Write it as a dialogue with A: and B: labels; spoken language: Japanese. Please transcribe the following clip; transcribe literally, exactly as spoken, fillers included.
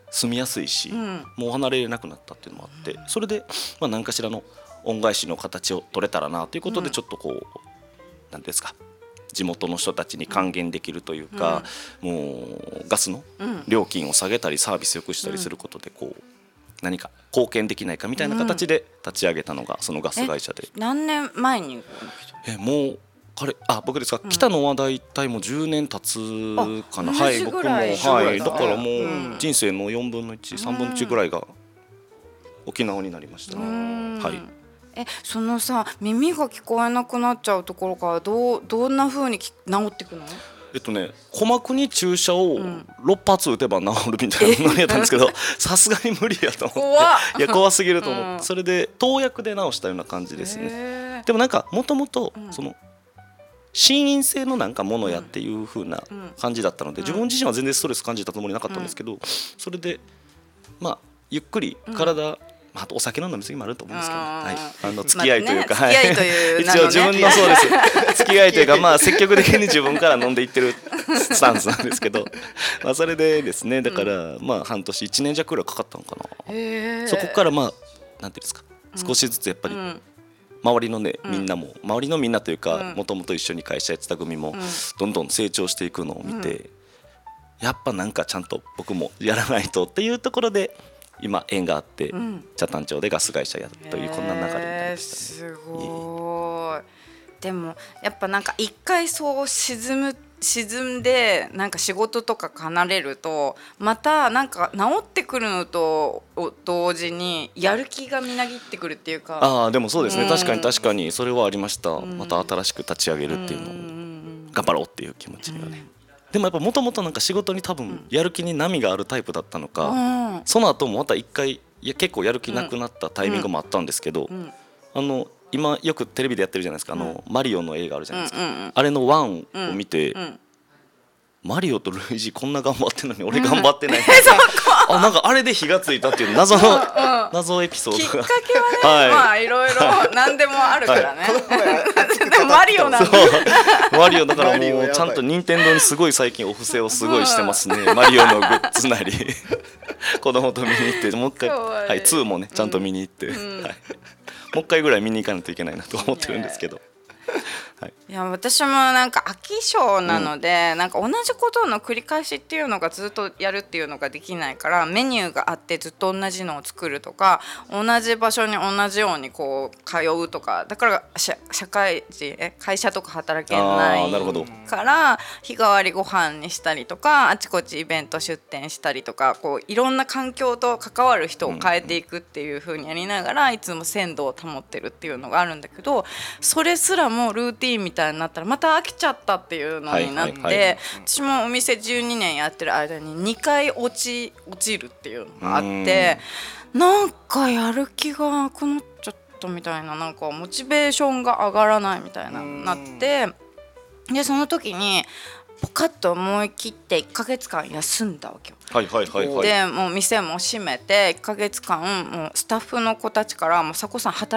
A: 住みやすいし、
B: うん、
A: もう離れれなくなったっていうのもあって、それで、まあ、何かしらの恩返しの形を取れたらなということで、ちょっとこう何ですか、地元の人たちに還元できるというか、うん、もうガスの料金を下げたりサービス良くしたりすることで、こう何か貢献できないかみたいな形で立ち上げたのがそのガス会社で、
B: うん、何年前に
A: えもうあれあ僕ですか、うん、来たのは大体もうじゅうねん経つかな。はい、僕も、はい、だからもう人生のよんぶんのいち、さんぶんのいちぐらいが沖縄になりましたね。はい。
B: えそのさ、耳が聞こえなくなっちゃうところからどうどんな風に治っていくの？
A: えっとね、鼓膜に注射をろっ発打てば治るみたいなのやったんですけど、さすがに無理やと思って、
B: 怖
A: いや怖すぎると思って、うん、それで投薬で治したような感じですね。でもなんかもともとその心因性のなんかものやっていう風な感じだったので、自分自身は全然ストレス感じたつもりなかったんですけど、それでまあゆっくり体、まあ、あとお酒の飲み過ぎもあると思うんですけど、はい、あの付き合いというか、
B: まあね、付き合いという
A: 一応自分のそうです付き合いというか、まあ積極的に自分から飲んでいってるスタンスなんですけど、まあそれでですね、だからまあ半年いちねん弱くらいかかったのかな。そこからまあなんていうんですか、少しずつやっぱり周りのねみんなも、周りのみんなというかもともと一緒に会社やってた組もどんどん成長していくのを見て、やっぱなんかちゃんと僕もやらないとっていうところで今縁があって、うん、北谷町でガス会社やるというこんな流れになりましたね。
B: すごい。でもやっぱなんか一回そう沈む沈んでなんか仕事とか離れるとまたなんか治ってくるのと同時にやる気がみなぎってくるっていうか。
A: ああでもそうですね、うん、確かに確かにそれはありました、うん、また新しく立ち上げるっていうのを頑張ろうっていう気持ちにはね、うんでもやっぱもともとなんか仕事に多分やる気に波があるタイプだったのか、うん、その後もまた一回いや結構やる気なくなったタイミングもあったんですけど、うんうん、あの今よくテレビでやってるじゃないですか、あのマリオの映画あるじゃないですか、うんうんうん、あれのワンを見て、うんうん、マリオとルイージこんな頑張ってるのに俺頑張ってない、うん、あなんかあれで火がついたっていう謎の謎エピソードが
B: きっかけはね、はい、まあいろいろ何でもあるからね、はい、マリオなんだ
A: マリオだからもうちゃんと任天堂にすごい最近お布施をすごいしてますね、うん、マリオのグッズなり子供と見に行ってもう一回、はい、ツーもねちゃんと見に行って、うんはい、もう一回ぐらい見に行かないといけないなと思ってるんですけど、はい、
B: いや私もなんか飽き性なので、うん、なんか同じことの繰り返しっていうのがずっとやるっていうのができないから、メニューがあってずっと同じのを作るとか同じ場所に同じようにこう通うとか、だから社会人え会社とか働けないから日替わりご飯にしたりとか、あちこちイベント出店したりとか、こういろんな環境と関わる人を変えていくっていう風にやりながらいつも鮮度を保ってるっていうのがあるんだけど、それすらもルーティーンみたいになったらまた飽きちゃったっていうのになって、はいはいはい、私もお店じゅうにねんやってる間ににかい落ち落ちるっていうのがあって、なんかやる気がなくなっちゃったみたいな、なんかモチベーションが上がらないみたいななって、でその時にポカッと思い切っていっかげつかん休んだわけよ。
A: はいはいはいはい、
B: でもう店も閉めていっかげつかんもうスタッフの子たちからもう佐古さん働